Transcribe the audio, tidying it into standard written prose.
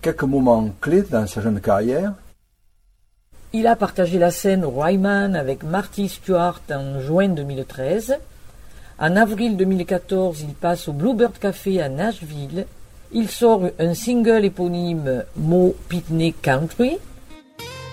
quelques moments clés dans sa jeune carrière. Il a partagé la scène au Ryman avec Marty Stuart en juin 2013. En avril 2014, il passe au Bluebird Café à Nashville. Il sort un single éponyme Mo Pitney Country.